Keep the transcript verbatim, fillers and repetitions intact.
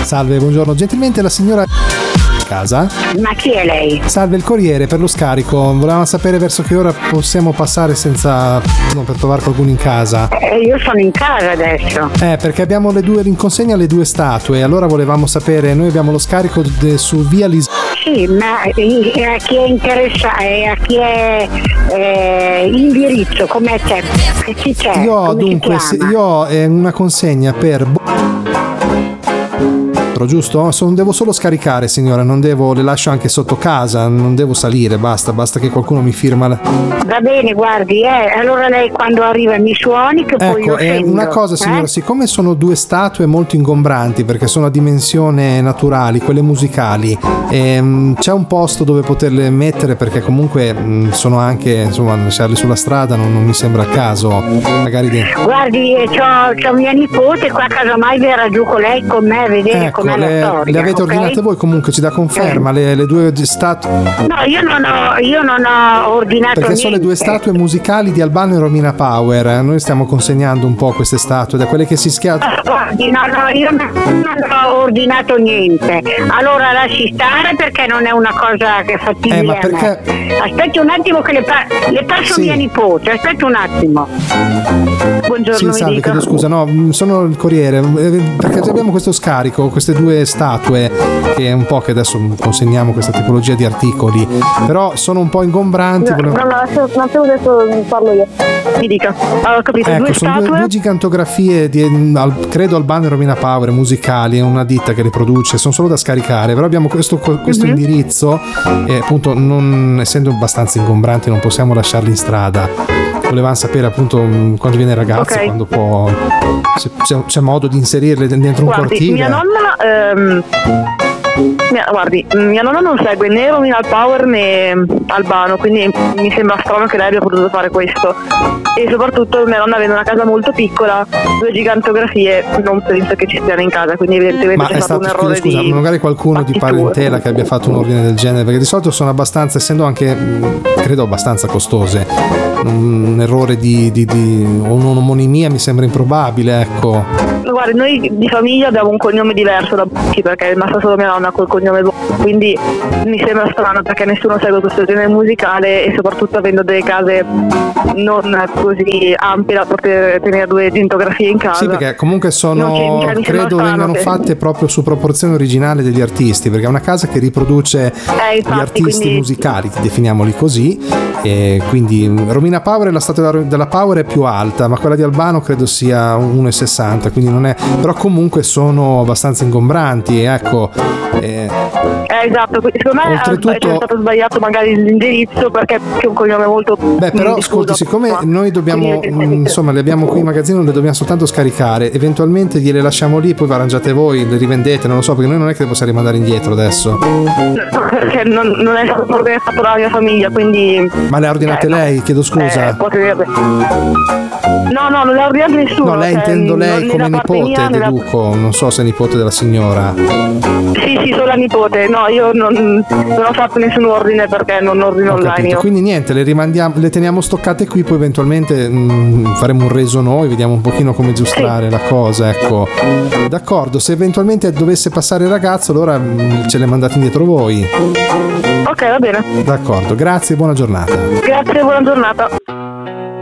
Salve, buongiorno. Gentilmente la signora casa? Ma chi è lei? Salve, il corriere per lo scarico. Volevamo sapere verso che ora possiamo passare senza no, per trovare qualcuno in casa. Eh, io sono in casa adesso. Eh, perché abbiamo le due in consegna le due statue. Allora volevamo sapere, noi abbiamo lo scarico de, su via Lis. Sì, ma eh, a chi è interessato, eh, a chi è eh, l'indirizzo, com'è c'è? Chi c'è? Io ho Come dunque si se, io ho eh, una consegna per giusto? Sono, devo solo scaricare, signora, non devo, le lascio anche sotto casa, non devo salire, basta, basta che qualcuno mi firma. Va bene, guardi, eh, allora lei quando arriva mi suoni che poi ecco, lo eh, una cosa, signora, eh? siccome sono due statue molto ingombranti perché sono a dimensione naturali, quelle musicali, ehm, c'è un posto dove poterle mettere perché comunque mh, sono anche, insomma, lasciarle sulla strada non, non mi sembra a caso, magari dentro. Guardi, eh, c'ho, c'ho mia nipote qua, casomai verrà giù con lei con me a vedere ecco, com'è le, la storia. le avete okay? ordinate voi, comunque ci dà conferma, le, le due statue. No, io non ho, io non ho ordinato perché niente. sono le due statue musicali di Albano e Romina Power. Noi stiamo consegnando un po' queste statue, da quelle che si schiacciano. Guardi, no, no, io non, non ho ordinato niente. Allora lasci stare perché non è una cosa che fa fattibile eh, ma a perché... me. Aspetti un attimo che le, pa- le passo sì. mia nipote, aspetta un attimo. Buongiorno, sì, mi salve, dica. chiedo scusa, no, sono il corriere, perché abbiamo questo scarico, queste due statue, che è un po' che adesso consegniamo questa tipologia di articoli, però sono un po' ingombranti. No, volevo... no, no, non avevo detto, parlo io. Mi dica. Ho capito, ecco, due sono statue. Due, due gigantografie di, al, credo Albano e Romina Power, musicali, è una ditta che le produce, sono solo da scaricare, però abbiamo questo, questo mm-hmm. indirizzo e appunto non essendo abbastanza ingombranti non possiamo lasciarli in strada. Volevamo sapere appunto quando viene il ragazzo, okay. quando può, se c'è, c'è modo di inserirle dentro Guardi, un cortile. Mia nonna ehm, mia, guardi, mia nonna non segue né Romina Power né Albano, quindi mi sembra strano che lei abbia potuto fare questo. E soprattutto mia nonna avendo una casa molto piccola, due gigantografie non penso che ci stiano in casa, quindi evidentemente ma c'è è stato, stato un errore scusa, di magari qualcuno di parentela che abbia fatto un ordine del genere, perché di solito sono abbastanza, essendo anche credo abbastanza costose, un errore di, di, di un'omonimia mi sembra improbabile, ecco. Guardi, noi di famiglia abbiamo un cognome diverso da Bocchi perché è rimasta solo mia nonna col cognome Bocchi, quindi mi sembra strano perché nessuno segue questo genere musicale e soprattutto avendo delle case non così ampie da poter tenere due gigantografie in casa. Sì, perché comunque sono, cioè, credo vengano che... fatte proprio su proporzione originale degli artisti, perché è una casa che riproduce eh, infatti, gli artisti quindi... musicali, definiamoli così, e quindi Romina Power, la statua della Power è più alta, ma quella di Albano credo sia uno virgola sessanta, quindi non è, però comunque sono abbastanza ingombranti, ecco. Eh, eh esatto, secondo me oltretutto... è stato sbagliato magari l'indirizzo perché è un cognome molto... Beh, però ascolti, siccome ma... noi dobbiamo, insomma, le abbiamo qui in magazzino, le dobbiamo soltanto scaricare, eventualmente gliele lasciamo lì, poi vi arrangiate voi, le rivendete, non lo so, perché noi non è che le possiamo rimandare indietro adesso. No, perché non, non è stato organizzato dalla mia famiglia, quindi... Ma le ha ordinate eh, lei? Chiedo scusa. Eh, potrebbe... No, no, non le ha ordinate nessuno. No, lei cioè, intendo lei come nipote, mia, deduco, nella... non so se è nipote della signora. Sì, sì, solo la nipote. No, io non, non ho fatto nessun ordine perché non ordino ho online. Capito. Io. Quindi niente, le rimandiamo, le teniamo stoccate qui, poi eventualmente mh, faremo un reso noi, vediamo un pochino come aggiustare sì. la cosa, ecco. D'accordo, se eventualmente dovesse passare il ragazzo, allora mh, ce le mandate indietro voi. Ok, va bene. D'accordo, grazie e buona giornata. Grazie, buona giornata.